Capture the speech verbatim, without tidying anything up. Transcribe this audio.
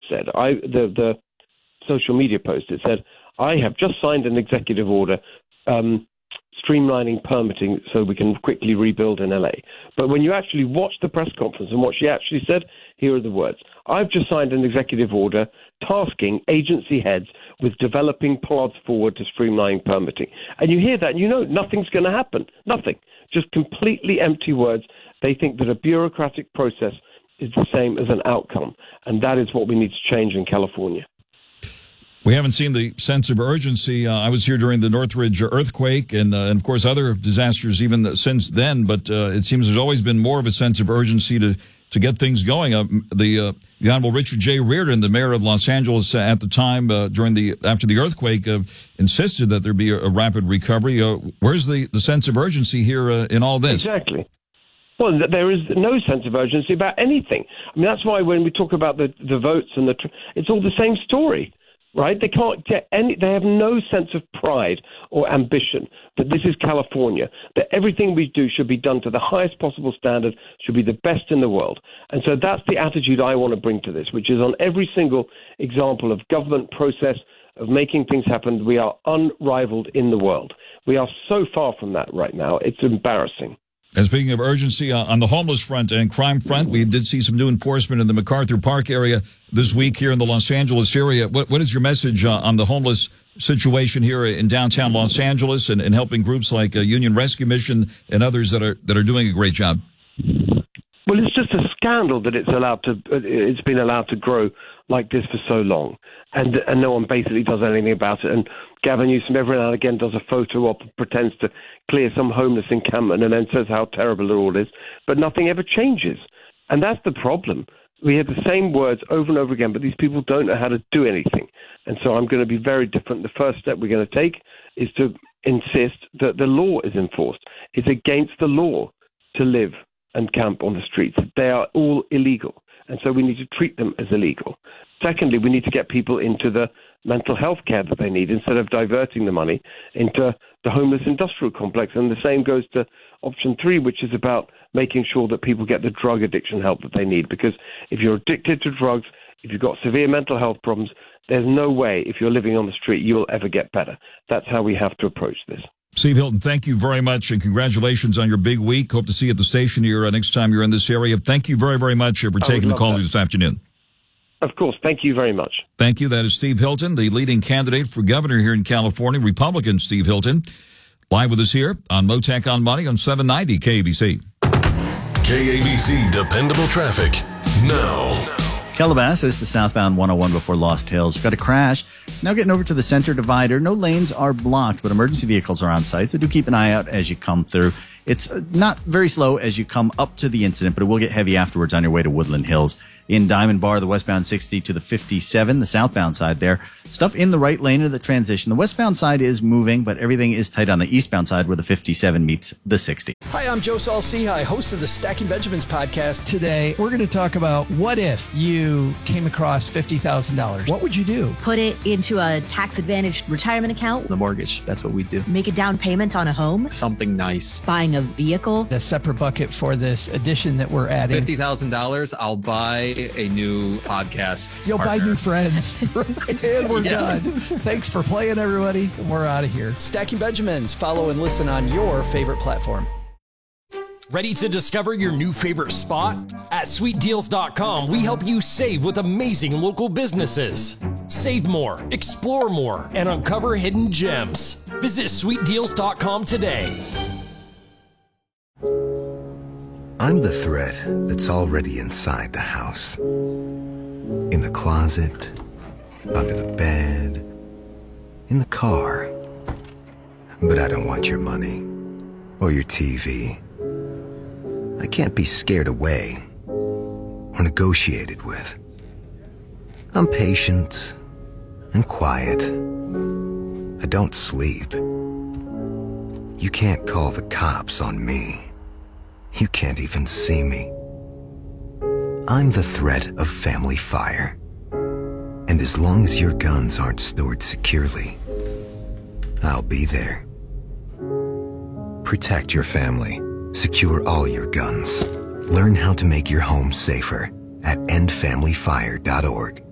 said, I the, the social media post, it said, I have just signed an executive order um, streamlining permitting so we can quickly rebuild in L A. But when you actually watch the press conference and what she actually said, here are the words. I've just signed an executive order tasking agency heads with developing paths forward to streamlining permitting. And you hear that and you know nothing's going to happen. Nothing. Just completely empty words. They think that a bureaucratic process is the same as an outcome. And that is what we need to change in California. We haven't seen the sense of urgency. Uh, I was here during the Northridge earthquake and, uh, and, of course, other disasters even since then. But uh, it seems there's always been more of a sense of urgency to, to get things going. Uh, the uh, the Honorable Richard J. Riordan, the mayor of Los Angeles uh, at the time uh, during the after the earthquake, uh, insisted that there be a, a rapid recovery. Uh, where's the, the sense of urgency here uh, in all this? Exactly. Well, there is no sense of urgency about anything. I mean, that's why when we talk about the, the votes and the, it's all the same story. Right? They can't get any, they have no sense of pride or ambition that this is California, that everything we do should be done to the highest possible standard, should be the best in the world. And so that's the attitude I want to bring to this, which is on every single example of government process of making things happen, we are unrivaled in the world. We are so far from that right now. It's embarrassing. And speaking of urgency, uh, on the homeless front and crime front, we did see some new enforcement in the MacArthur Park area this week here in the Los Angeles area. What, what is your message uh, on the homeless situation here in downtown Los Angeles and, and helping groups like uh, Union Rescue Mission and others that are that are doing a great job? Well, it's just a scandal that it's allowed to it's been allowed to grow like this for so long, and and no one basically does anything about it. And Gavin Newsom every now and again does a photo op and pretends to clear some homeless encampment and then says how terrible it all is, but nothing ever changes. And that's the problem. We hear the same words over and over again, but these people don't know how to do anything. And so I'm going to be very different. The first step we're going to take is to insist that the law is enforced. It's against the law to live and camp on the streets. They are all illegal. And so we need to treat them as illegal. Secondly, we need to get people into the mental health care that they need instead of diverting the money into the homeless industrial complex. And the same goes to option three, which is about making sure that people get the drug addiction help that they need. Because if you're addicted to drugs, if you've got severe mental health problems, there's no way, if you're living on the street, you will ever get better. That's how we have to approach this. Steve Hilton, thank you very much, and congratulations on your big week. Hope to see you at the station here uh, next time you're in this area. Thank you very, very much uh, for taking the call this afternoon. Of course. Thank you very much. Thank you. That is Steve Hilton, the leading candidate for governor here in California, Republican Steve Hilton, live with us here on Motac on Money on seven ninety K A B C. K A B C Dependable Traffic now. Calabasas, the southbound one oh one before Lost Hills. You've got a crash. It's now getting over to the center divider. No lanes are blocked, but emergency vehicles are on site, so do keep an eye out as you come through. It's not very slow as you come up to the incident, but it will get heavy afterwards on your way to Woodland Hills. In Diamond Bar, the westbound sixty to the fifty-seven, the southbound side there. Stuff in the right lane of the transition. The westbound side is moving, but everything is tight on the eastbound side where the fifty-seven meets the sixty. Hi, I'm Joe Saul-Sehy, host of the Stacking Benjamins podcast. Today, we're going to talk about what if you came across fifty thousand dollars? What would you do? Put it into a tax-advantaged retirement account. The mortgage, that's what we do. Make a down payment on a home. Something nice. Buying a vehicle. A separate bucket for this addition that we're adding. fifty thousand dollars, I'll buy a new podcast You'll partner. buy new friends. And we're yeah. done. Thanks for playing, everybody. We're out of here. Stacking Benjamins. Follow and listen on your favorite platform. Ready to discover your new favorite spot? At sweet deals dot com, we help you save with amazing local businesses. Save more, explore more, and uncover hidden gems. Visit sweet deals dot com today. I'm the thread that's already inside the house. In the closet, under the bed, in the car. But I don't want your money or your T V. I can't be scared away or negotiated with. I'm patient and quiet. I don't sleep. You can't call the cops on me. You can't even see me. I'm the threat of family fire. And as long as your guns aren't stored securely, I'll be there. Protect your family. Secure all your guns. Learn how to make your home safer at end family fire dot org.